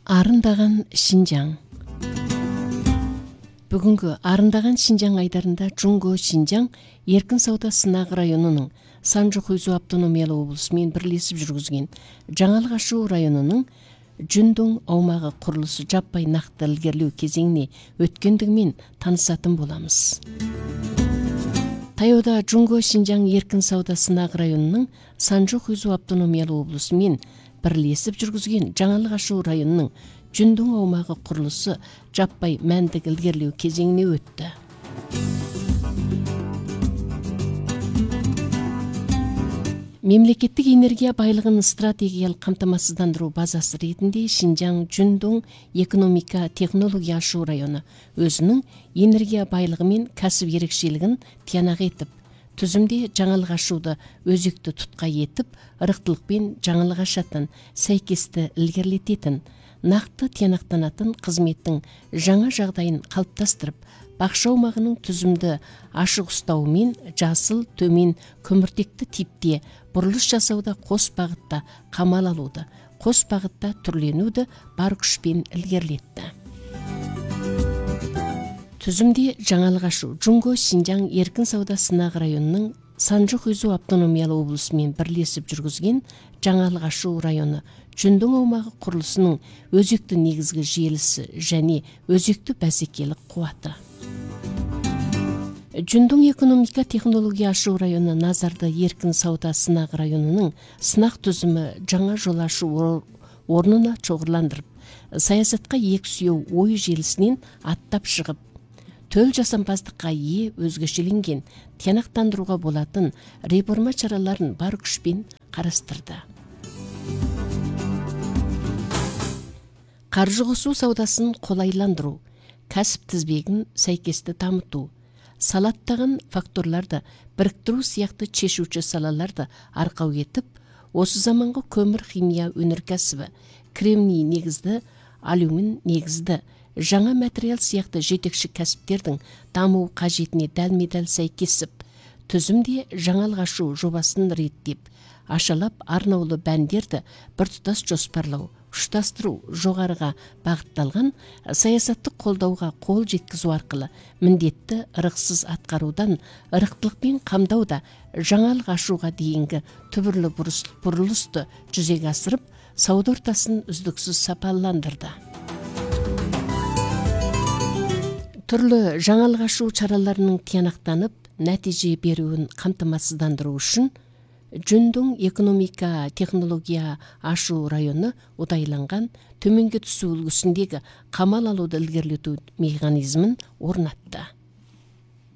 Арындаган Шинжаң. Бүгүнкү Арындаган Шинжаң айдарында Жунго Шинжаң эркин сауда сынак районунун Санжу Хуйзу автономиялуу облусу менен бирлешип жүргүзгөн Жаңалык Ашуу районунун Жүндүң аумагы курулуусу жаппай накты илгерилөө кезеңине өткөндүгү менен таанысатын боламыз. Таяуда Жунго Шинжаң эркин сауда сынак районунун Санжу Хуйзу автономиялуу облусу менен бирлешип жүргүзгөн Жаңалык Ашуу районунун Жүндүң аумагы курулуусу жаппай мендик илгерилөө кезеңине өттү. Мемлекеттик энергия байлыгын стратегиялык камтамасыздандыруу базасы ретинде Шинжаң Жүндүң экономика технология ашуу району өзүнүн энергия байлыгы менен касып ерекшелигин тыянак этип, түзүмдө жаңылык ашууда өзүктү тутка этип, ырыктылык менен жаңылык ашатын, сайкести илгерилететин, накты тыянактанатын кызметтин жаңа жагдайын калыптастырып, бакча аумагынын түзүмдө ашык устабы менен жасыл, төмөн, көмүртектүү типте бурулуш жасоодо кос багытта камал алууду, кос багытта түрленүүдө бар күч менен илгерилетти. Түзүмдө жаңалык ашуу Жунго Шинжаң эркин сауда сынак районунун Санжу Хуйзу автономиялуу облусу менен бирлешип жүргүзгөн Жаңалык Ашуу району Жүндүң аумагы курулуусунун өзүктүү негизги желиси және өзүктүү бәсекелик кубаты. Жүндүң экономика технология ашуу району назарды эркин сауда сынак районунун сынак түзүмү жаңа жол ашуу орнуна чогуландырып, саясатка эксүү ой желисинен аттап чыгып, төл жасампаздыкка ээ өзгөчөлөнгөн тыянактандырууга болатын реформа чараларын бар күчпен карастырды. Каржы косуу саудасын колайландыруу, касып тизбегин сайкести дамытуу, салаттаган факторлорду бириктирүү сыяктуу чечүүчү салаларды аркау этип, осы заманкы көмүр химия өнөркәсиби, кремний негизди, алюмин негизди, жаңа материал сыяктуу жетекчи касиптердин дамуу кажетине далме-дал сайкесип, түзүмдө жаңалык ашуу жобасын реттеп, ашалап арнаулуу бандерди биртутас жоспарлоо, уштастыруу жогорыга багытталган саясаттык колдоого кол жеткизүү аркылы міндетті ырыксыз аткаруудан ырыктылык менен камдауда жаңалык ашууга дейинги түбүрлүү бурулушту жүзөгө асырып, сауда ортасын үздүксүз сапаландырды. Түрлүү жаңалык ашуу чараларынын тыянактанып, натыйжа берүүн камтамасыздандыруу үчүн Жүндүң экономика технология ашуу району удайланган төмөнгө түсүү үлгүсүндөгү камал алууду илгерилетүү механизмин орнатты.